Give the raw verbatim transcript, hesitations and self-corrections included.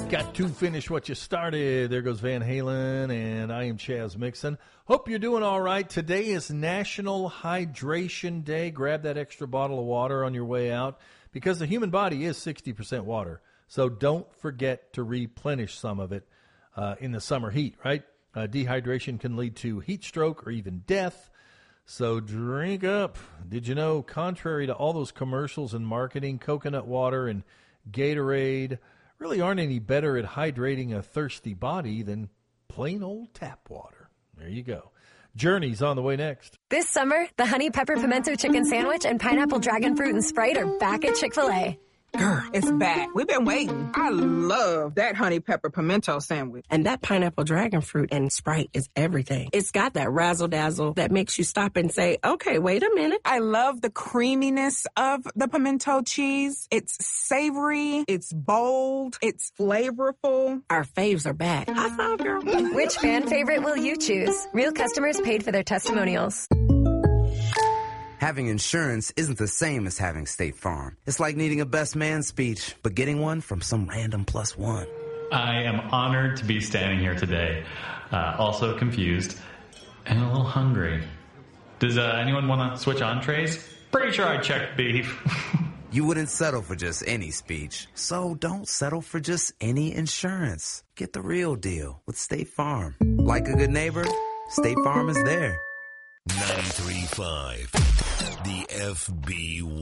Got to finish what you started. There goes Van Halen, and I am Chaz Mixon. Hope you're doing all right. Today is National Hydration Day. Grab that extra bottle of water on your way out because the human body is sixty percent water. So don't forget to replenish some of it uh, in the summer heat, right? Uh, dehydration can lead to heat stroke or even death. So drink up. Did you know, contrary to all those commercials and marketing, coconut water and Gatorade really aren't any better at hydrating a thirsty body than plain old tap water. There you go. Journey's on the way next. This summer, the Honey Pepper Pimento Chicken Sandwich and Pineapple Dragon Fruit and Sprite are back at Chick-fil-A. Girl, it's back. We've been waiting. I love that honey pepper pimento sandwich. And that pineapple dragon fruit and Sprite is everything. It's got that razzle-dazzle that makes you stop and say, okay, wait a minute. I love the creaminess of the pimento cheese. It's savory. It's bold. It's flavorful. Our faves are back. High five, girl. Which fan favorite will you choose? Real customers paid for their testimonials. Having insurance isn't the same as having State Farm. It's like needing a best man speech, but getting one from some random plus one. I am honored to be standing here today, uh, also confused and a little hungry. Does uh, anyone want to switch entrees? Pretty sure I checked beef. You wouldn't settle for just any speech, so don't settle for just any insurance. Get the real deal with State Farm. Like a good neighbor, State Farm is there. ninety-three point five, the F B